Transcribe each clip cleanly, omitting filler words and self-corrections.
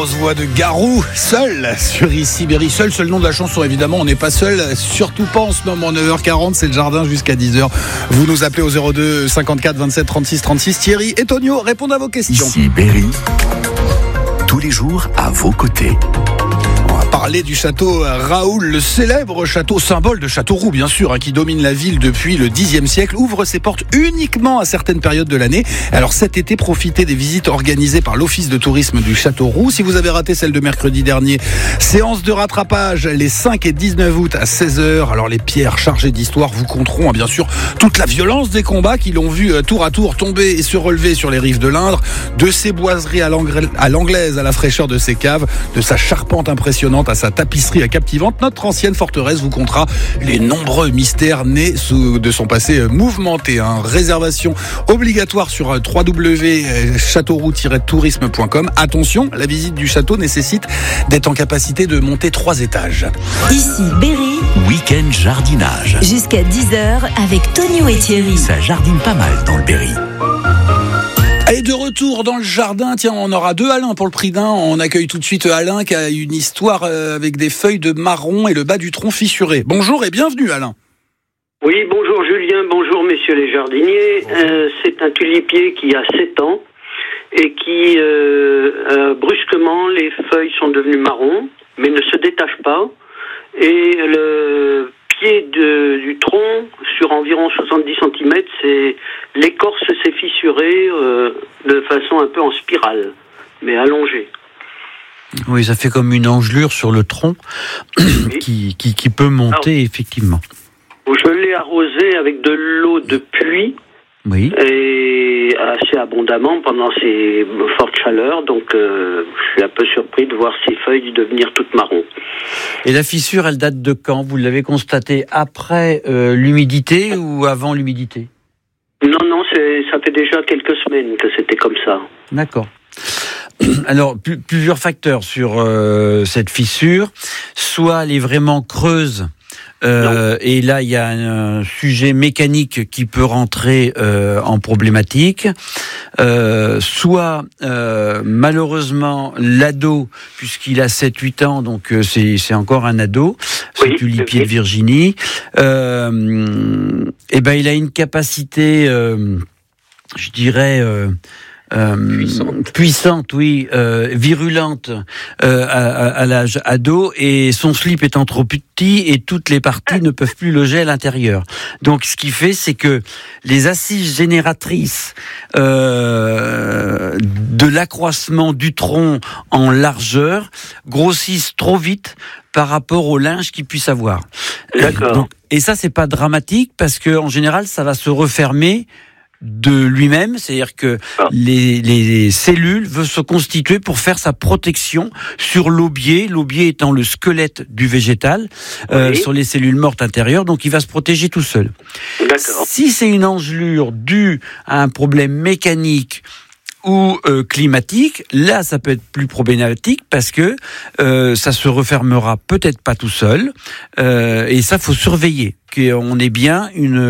douce voix de Garou, seul sur Ici Berry. Seul nom de la chanson, évidemment, on n'est pas seul, surtout pas en ce moment. 9h40, c'est le jardin jusqu'à 10h. Vous nous appelez au 02 54 27 36 36. Thierry et Tonio répondent à vos questions. Ici Berry, tous les jours à vos côtés. On va parler du château Raoul, le célèbre château, symbole de Châteauroux bien sûr, qui domine la ville depuis le Xe siècle, ouvre ses portes uniquement à certaines périodes de l'année. Alors cet été, profitez des visites organisées par l'Office de tourisme du Châteauroux. Si vous avez raté celle de mercredi dernier, séance de rattrapage les 5 et 19 août à 16h. Alors les pierres chargées d'histoire vous conteront bien sûr toute la violence des combats qui l'ont vu tour à tour tomber et se relever sur les rives de l'Indre, de ses boiseries à l'anglaise à la fraîcheur de ses caves, de sa charpente impressionnante à sa tapisserie captivante. Notre ancienne forteresse vous contera les nombreux mystères nés de son passé mouvementé. Réservation obligatoire sur www.châteauroux-tourisme.com. Attention, la visite du château nécessite d'être en capacité de monter 3 étages. Ici Berry, Week-end jardinage. jusqu'à 10h avec Tonio et Thierry. Ça jardine pas mal dans le Berry. Et de retour dans le jardin, tiens, on aura 2 Alain pour le prix d'un. On accueille tout de suite Alain qui a une histoire avec des feuilles de marron et le bas du tronc fissuré. Bonjour et bienvenue Alain. Oui, bonjour Julien, bonjour messieurs les jardiniers. C'est un tulipier qui a 7 ans et qui, brusquement, les feuilles sont devenues marron, mais ne se détachent pas. Et le pied du tronc, sur environ 70 cm, l'écorce s'est fissurée de façon un peu en spirale, mais allongée. Oui, ça fait comme une engelure sur le tronc qui peut monter effectivement. Je l'ai arrosé avec de l'eau de pluie. Oui. Et assez abondamment pendant ces fortes chaleurs, donc je suis un peu surpris de voir ces feuilles devenir toutes marron. Et la fissure, elle date de quand ? Vous l'avez constatée après l'humidité ou avant l'humidité ? Non, ça fait déjà quelques semaines que c'était comme ça. D'accord. Alors, plusieurs facteurs sur cette fissure. Soit elle est vraiment creuse. Et là, il y a un sujet mécanique qui peut rentrer en problématique. Soit, malheureusement, l'ado, puisqu'il a 7-8 ans, donc c'est encore un ado, ce tulipier de Virginie, il a une capacité, je dirais... puissante, oui, virulente à l'âge ado, et son slip étant trop petit et toutes les parties ne peuvent plus loger à l'intérieur. Donc ce qui fait, c'est que les assises génératrices de l'accroissement du tronc en largeur grossissent trop vite par rapport au linge qu'il puisse avoir. D'accord. Et ça, c'est pas dramatique parce que en général, ça va se refermer de lui-même, c'est-à-dire que les cellules veulent se constituer pour faire sa protection sur l'aubier étant le squelette du végétal, sur les cellules mortes intérieures, donc il va se protéger tout seul. D'accord. Si c'est une engelure due à un problème mécanique ou climatique, là ça peut être plus problématique parce que ça se refermera peut-être pas tout seul, et ça faut surveiller qu'on ait bien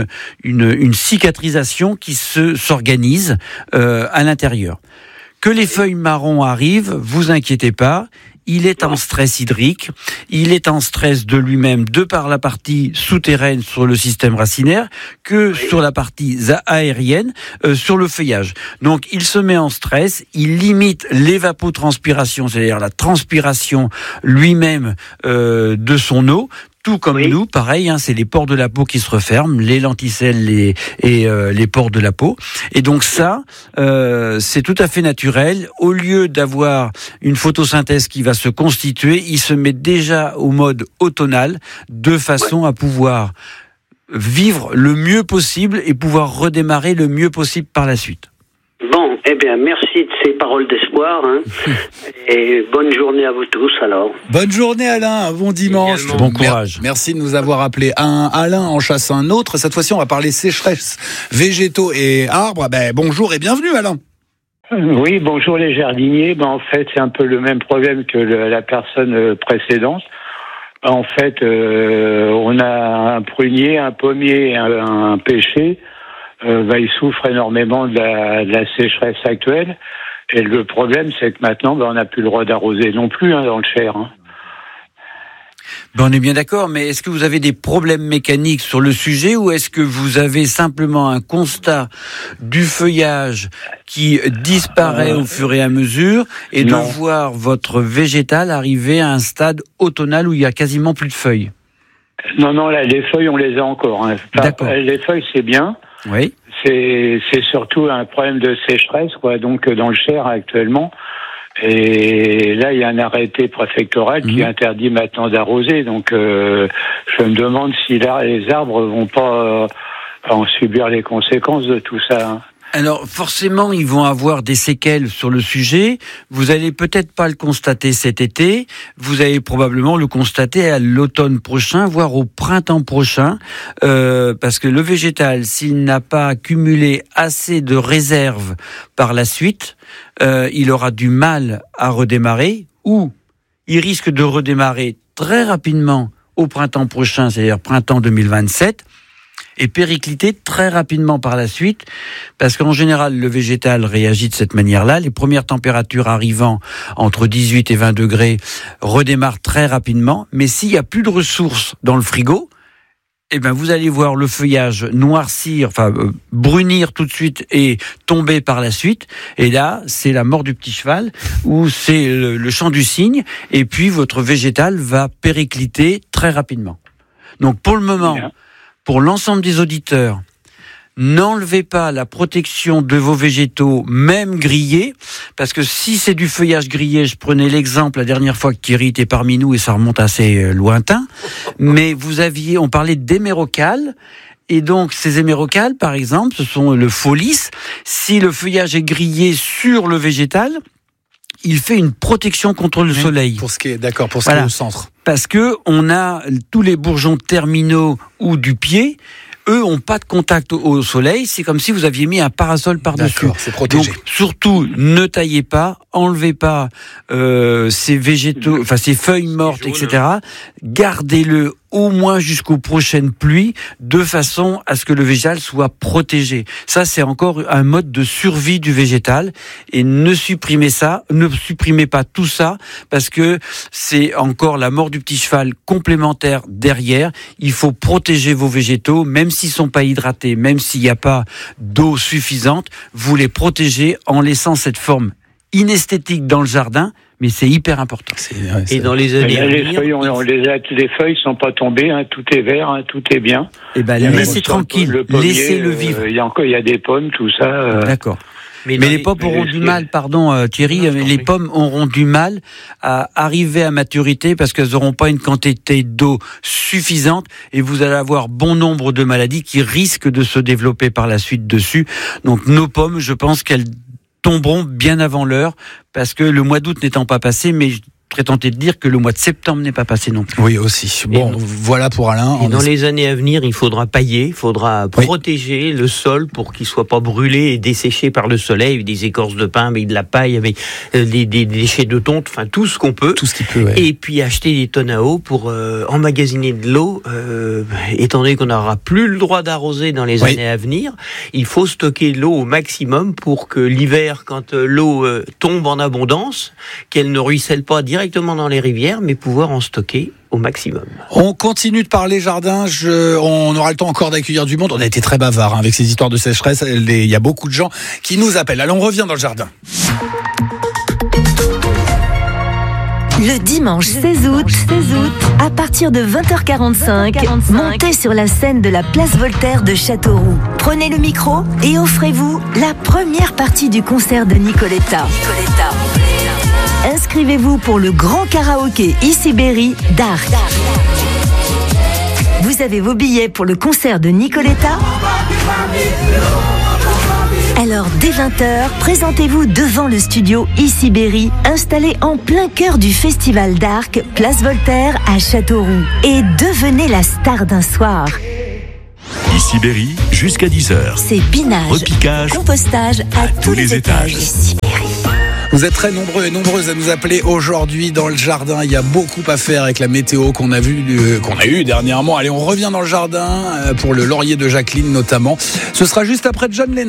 une cicatrisation qui s'organise à l'intérieur. Que les feuilles marron arrivent, vous inquiétez pas. Il est en stress hydrique, il est en stress de lui-même de par la partie souterraine sur le système racinaire que sur la partie aérienne sur le feuillage. Donc il se met en stress, il limite l'évapotranspiration, c'est-à-dire la transpiration lui-même de son eau. Tout comme nous, pareil, c'est les pores de la peau qui se referment, les lenticelles et les pores de la peau. Et donc ça, c'est tout à fait naturel. Au lieu d'avoir une photosynthèse qui va se constituer, il se met déjà au mode automnal de façon à pouvoir vivre le mieux possible et pouvoir redémarrer le mieux possible par la suite. Bon, merci de ces paroles d'espoir, et bonne journée à vous tous alors. Bonne journée Alain, bon dimanche. Bon courage. Merci de nous avoir appelé. Alain en chasse un autre. Cette fois-ci, on va parler sécheresse, végétaux et arbres. Bonjour et bienvenue Alain. Oui, bonjour les jardiniers. En fait, c'est un peu le même problème que la personne précédente. En fait, on a un prunier, un pommier, un pêcher. Il souffre énormément de la sécheresse actuelle. Et le problème, c'est que maintenant, on n'a plus le droit d'arroser non plus dans le Cher. On est bien d'accord, mais est-ce que vous avez des problèmes mécaniques sur le sujet ou est-ce que vous avez simplement un constat du feuillage qui disparaît au fur et à mesure et de voir votre végétal arriver à un stade automnal où il y a quasiment plus de feuilles? Non, là, les feuilles, on les a encore. D'accord. Les feuilles, c'est bien. Oui. C'est surtout un problème de sécheresse, donc dans le Cher actuellement. Et là, il y a un arrêté préfectoral qui interdit maintenant d'arroser. Donc, je me demande si les arbres vont pas en subir les conséquences de tout ça. Alors forcément, ils vont avoir des séquelles sur le sujet. Vous allez peut-être pas le constater cet été. Vous allez probablement le constater à l'automne prochain, voire au printemps prochain, parce que le végétal, s'il n'a pas accumulé assez de réserves par la suite, il aura du mal à redémarrer, ou il risque de redémarrer très rapidement au printemps prochain, c'est-à-dire printemps 2027. Et péricliter très rapidement par la suite, parce qu'en général, le végétal réagit de cette manière-là. Les premières températures arrivant entre 18 et 20 degrés redémarrent très rapidement, mais s'il n'y a plus de ressources dans le frigo, vous allez voir le feuillage noircir, brunir tout de suite et tomber par la suite. Et là, c'est la mort du petit cheval, ou c'est le chant du cygne, et puis votre végétal va péricliter très rapidement. Donc pour le moment, pour l'ensemble des auditeurs, n'enlevez pas la protection de vos végétaux, même grillés, parce que si c'est du feuillage grillé, je prenais l'exemple la dernière fois que Thierry était parmi nous, et ça remonte assez lointain, mais on parlait d'émérocales, et donc ces émérocales, par exemple, ce sont le faulis. Si le feuillage est grillé sur le végétal, il fait une protection contre le soleil. Pour ce qui est au centre. Parce que on a tous les bourgeons terminaux ou du pied, eux ont pas de contact au soleil. C'est comme si vous aviez mis un parasol par-dessus. D'accord, c'est protégé. Donc, surtout, ne taillez pas, enlevez pas ces végétaux, ces feuilles mortes, etc. Gardez-le au moins jusqu'aux prochaines pluies, de façon à ce que le végétal soit protégé. Ça, c'est encore un mode de survie du végétal. Et ne supprimez pas tout ça, parce que c'est encore la mort du petit cheval complémentaire derrière. Il faut protéger vos végétaux, même s'ils sont pas hydratés, même s'il n'y a pas d'eau suffisante, vous les protégez en laissant cette forme inesthétique dans le jardin, mais c'est hyper important. Et dans les années à venir, les feuilles sont pas tombées, tout est vert, tout est bien. Laissez tranquille, laissez-le vivre. Il y a des pommes, tout ça. D'accord. Mais les pommes auront du mal, Thierry, les pommes auront du mal à arriver à maturité parce qu'elles n'auront pas une quantité d'eau suffisante et vous allez avoir bon nombre de maladies qui risquent de se développer par la suite dessus. Donc nos pommes, je pense qu'elles tomberont bien avant l'heure, parce que le mois d'août n'étant pas passé, mais je serais tenté de dire que le mois de septembre n'est pas passé non plus. Oui, aussi. Bon, voilà pour Alain. Et dans les années à venir, il faudra pailler, il faudra protéger le sol pour qu'il ne soit pas brûlé et desséché par le soleil, avec des écorces de pin, avec de la paille, avec des déchets de tonte, tout ce qu'on peut. Tout ce qui peut, Et puis acheter des tonnes à eau pour emmagasiner de l'eau. Étant donné qu'on n'aura plus le droit d'arroser dans les années à venir, il faut stocker de l'eau au maximum pour que l'hiver, quand l'eau tombe en abondance, qu'elle ne ruisselle pas directement dans les rivières, mais pouvoir en stocker au maximum. On continue de parler jardin. On aura le temps encore d'accueillir du monde. On a été très bavard avec ces histoires de sécheresse. Il y a beaucoup de gens qui nous appellent. Allez, on revient dans le jardin. Le dimanche 16 août, à partir de 20h45, montez sur la scène de la place Voltaire de Châteauroux. Prenez le micro et offrez-vous la première partie du concert de Nicoletta. Inscrivez-vous pour le grand karaoké Ici Berry d'Arc. Vous avez vos billets pour le concert de Nicoletta ? Alors, dès 20h, présentez-vous devant le studio Ici Berry, installé en plein cœur du Festival d'Arc, place Voltaire à Châteauroux. Et devenez la star d'un soir. Ici Berry, jusqu'à 10h. C'est binage, repiquage, compostage à tous les étages. Ici Berry. Vous êtes très nombreux et nombreuses à nous appeler aujourd'hui dans le jardin. Il y a beaucoup à faire avec la météo qu'on a eu dernièrement. Allez, on revient dans le jardin pour le laurier de Jacqueline notamment. Ce sera juste après John Lennon.